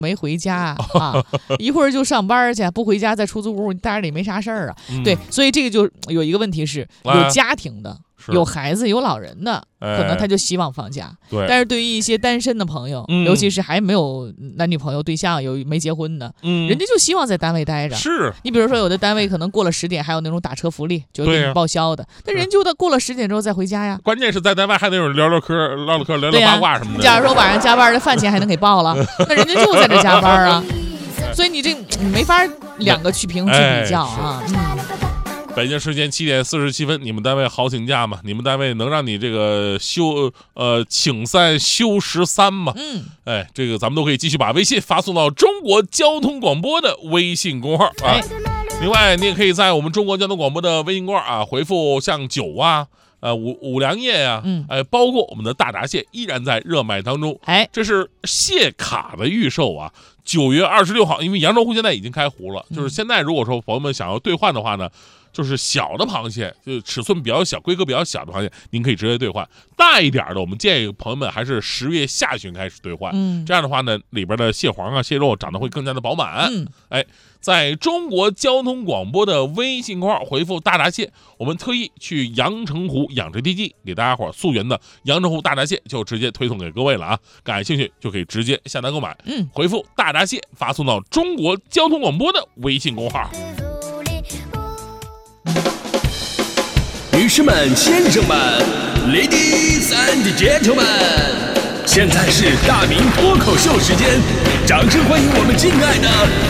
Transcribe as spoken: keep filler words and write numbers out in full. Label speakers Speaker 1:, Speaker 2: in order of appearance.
Speaker 1: 没回家啊，一会儿就上班去，不回家在出租屋待着也没啥事儿啊、嗯。对，所以这个就有一个问题是，有家庭的。有孩子有老人的，可能他就希望放假。
Speaker 2: 对，
Speaker 1: 但是对于一些单身的朋友，
Speaker 2: 嗯、
Speaker 1: 尤其是还没有男女朋友对象、有没结婚的，
Speaker 2: 嗯，
Speaker 1: 人家就希望在单位待着。
Speaker 2: 是
Speaker 1: 你比如说，有的单位可能过了十点还有那种打车福利，就给你报销的，但、啊、人就到过了十点之后再回家呀。
Speaker 2: 关键是在单位还得有聊聊嗑、唠唠嗑、聊聊八卦什么的。
Speaker 1: 假如说晚上加班的饭钱还能给报了，那人家就在这加班啊。所以你这你没法两个去平去比较啊。
Speaker 2: 哎、嗯。北京时间七点四十七分，你们单位好请假吗？你们单位能让你这个休呃请三休十三吗？
Speaker 1: 嗯，
Speaker 2: 哎，这个咱们都可以继续把微信发送到中国交通广播的微信公号啊。
Speaker 1: 哎、
Speaker 2: 另外，你也可以在我们中国交通广播的微信公号啊回复像酒啊。呃，五五粮液呀、啊，
Speaker 1: 嗯，
Speaker 2: 哎，包括我们的大闸蟹依然在热卖当中。
Speaker 1: 哎，
Speaker 2: 这是蟹卡的预售啊，九月二十六号，因为扬州湖现在已经开湖了，
Speaker 1: 嗯、
Speaker 2: 就是现在如果说朋友们想要兑换的话呢，就是小的螃蟹，就尺寸比较小、规格比较小的螃蟹，您可以直接兑换；大一点的，我们建议朋友们还是十月下旬开始兑换。
Speaker 1: 嗯，
Speaker 2: 这样的话呢，里边的蟹黄啊、蟹肉长得会更加的饱满。
Speaker 1: 嗯，
Speaker 2: 哎。在中国交通广播的微信公号回复大闸蟹，我们特意去阳澄湖养殖基地给大家伙溯源的阳澄湖大闸蟹就直接推送给各位了啊！感兴趣就可以直接下单购买。
Speaker 1: 嗯，
Speaker 2: 回复大闸蟹发送到中国交通广播的微信公号。
Speaker 3: 女士们、先生们 ，Ladies and Gentlemen， 现在是大明脱口秀时间，掌声欢迎我们敬爱的。